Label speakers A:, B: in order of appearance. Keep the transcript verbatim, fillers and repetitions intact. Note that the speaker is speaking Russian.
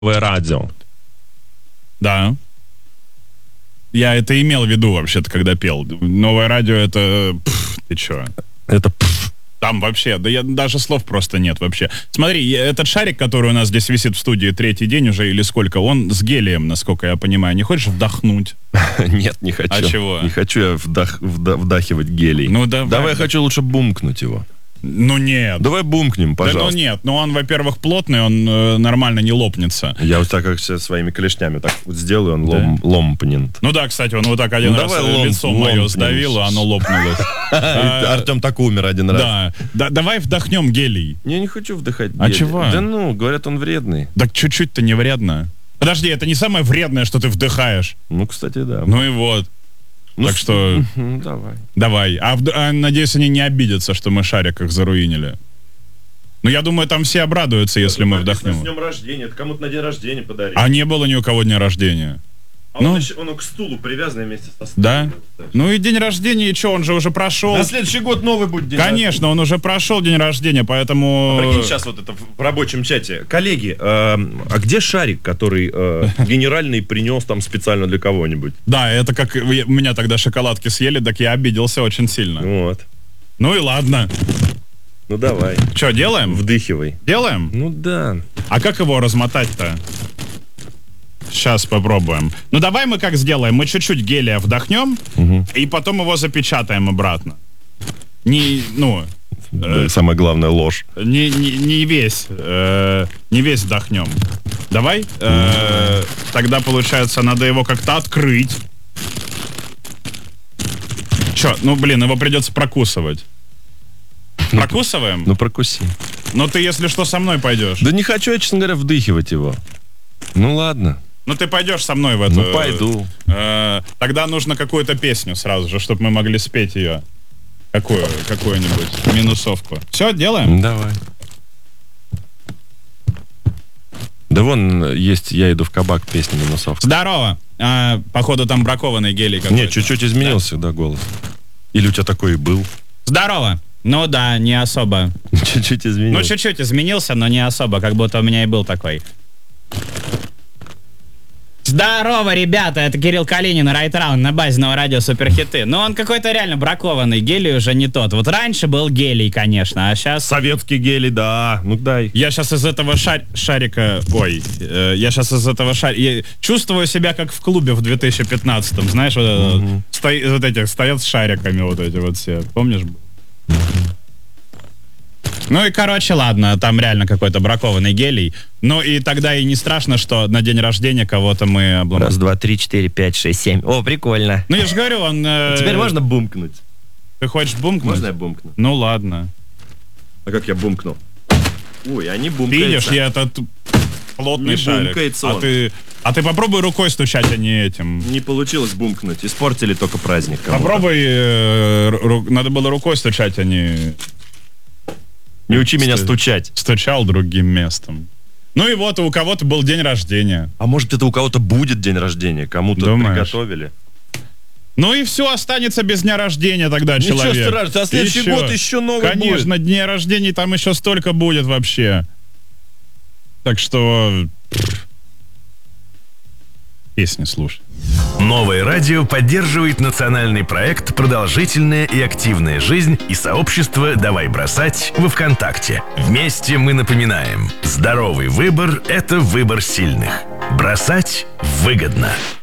A: радио.
B: Да. Я это имел в виду вообще-то, когда пел. Новое радио — это... Пф, ты чё?
A: Это пф.
B: Там вообще, да я, даже слов просто нет вообще. Смотри, этот шарик, который у нас здесь висит в студии третий день уже или сколько, он с гелием, насколько я понимаю. Не хочешь вдохнуть?
A: Нет, не хочу.
B: А чего?
A: Не хочу я вдох, вда, вдахивать гелий.
B: Ну давай.
A: Давай, я хочу лучше бумкнуть его.
B: Ну нет.
A: Давай бумкнем, пожалуйста.
B: Да ну нет, ну он, во-первых, плотный, он э, нормально не лопнется.
A: Я вот так как со своими клешнями так вот сделаю, он
B: Да.
A: лом, ломпнет.
B: Ну да, кстати, он вот так один
A: Ну,
B: раз
A: давай лом-
B: лицо мое
A: ломпнем.
B: сдавил, а оно лопнуло.
A: Артем так умер один раз.
B: Да. Да, давай вдохнем гелий.
A: Я не хочу вдыхать
B: А
A: гелий.
B: чего?
A: Да ну, говорят, он вредный.
B: Так чуть-чуть-то не вредно. Подожди, это не самое вредное, что ты вдыхаешь.
A: Ну, кстати, да.
B: Ну и вот.
A: Ну,
B: так
A: с-
B: что
A: Ну, давай.
B: давай. А, вд- а, надеюсь, они не обидятся, что мы шарик их заруинили. Ну, я думаю, там все обрадуются, если мы
A: С
B: вдохнем.
A: днем рождения, это кому-то на день рождения подарили.
B: А не было ни у кого дня рождения.
A: А
B: ну.
A: он, еще, он к стулу привязан вместе со стулом.
B: Да? Ну и день рождения, и что, он же уже прошел.
A: На следующий год новый будет день
B: Конечно, он уже прошел день рождения, поэтому...
A: рождения. Прикинь, сейчас вот это в рабочем чате. Коллеги, э, а где шарик, который э, генеральный принес там специально для кого-нибудь?
B: Да, это как вы- у меня тогда шоколадки съели, так я обиделся очень сильно.
A: Вот.
B: Ну и ладно.
A: Ну давай.
B: Что, делаем?
A: Вдыхивай.
B: Делаем?
A: Ну да.
B: А как его размотать-то? Сейчас попробуем. Ну давай мы как сделаем? Мы чуть-чуть гелия вдохнем,
A: Угу.
B: и потом его запечатаем обратно. Не, ну,
A: Да, самая главная ложь.
B: не, не, не весь, э, не весь вдохнем. Давай. Э, тогда, получается, надо его как-то открыть. Че, ну блин, его придется прокусывать. Прокусываем?
A: Ну прокуси.
B: Ну ты, если что, со мной пойдешь.
A: Да не хочу я, честно говоря, вдыхивать его. Ну ладно.
B: Ну ты пойдешь со мной в эту...
A: Ну пойду.
B: Э, тогда нужно какую-то песню сразу же, чтобы мы могли спеть ее. Какую? Какую-нибудь минусовку. Все, делаем?
A: Давай. Да вон есть «Я иду в кабак» песня минусовка.
B: Здорово. А, походу там бракованный гелий какой-то.
A: Нет, чуть-чуть изменился, да, голос. Или у тебя такой и был?
B: Здорово. Ну да, не особо.
A: Чуть-чуть
B: Ну,
A: изменился.
B: чуть-чуть изменился, но не особо, как будто у меня и был такой. Здорово, ребята, это Кирилл Калинин, Райтраунд на базе Нового радио Суперхиты. Но он какой-то реально бракованный, гелий уже не тот. Вот раньше был гелий, конечно, а сейчас...
A: Советский гелий, да. Ну дай.
B: Я сейчас из этого шар- шарика... Ой, э, я сейчас из этого шарика... Чувствую себя как в клубе в две тысячи пятнадцатом, знаешь, вот, это вот,
A: Мгм.
B: сто- вот эти стоят с шариками вот эти вот все. Помнишь? Ну и, короче, ладно, там реально какой-то бракованный гелий. Ну и тогда и не страшно, что на день рождения кого-то мы обломали.
C: Раз, два, три, четыре, пять, шесть, семь. О, прикольно.
B: Ну я же говорю, он... э,
A: Теперь можно бумкнуть?
B: Ты хочешь бумкнуть?
A: Можно я бумкну?
B: Ну ладно.
A: А как я бумкнул? Ой, они бумкаются.
B: Видишь, я этот плотный
A: Не
B: шарик.
A: бумкается
B: А
A: он.
B: ты, а ты попробуй рукой стучать, а не этим.
A: Не получилось бумкнуть. Испортили только праздник. кому-то.
B: Попробуй, э, ру- надо было рукой стучать, а не
A: Не учи меня
B: Стой.
A: стучать.
B: стучал другим местом. Ну и вот, у кого-то был день рождения.
A: А может, это у кого-то будет день рождения? Кому-то
B: Думаешь?
A: приготовили?
B: Ну и все, останется без дня рождения тогда
A: Ничего
B: человек.
A: страшного, а следующий
B: Еще.
A: год еще новый
B: Конечно, дней рождений там еще столько будет вообще. Так что... пф, песни слушай.
D: Новое радио поддерживает национальный проект «Продолжительная и активная жизнь» и сообщество «Давай бросать» во ВКонтакте. Вместе мы напоминаем: здоровый выбор – это выбор сильных. Бросать выгодно.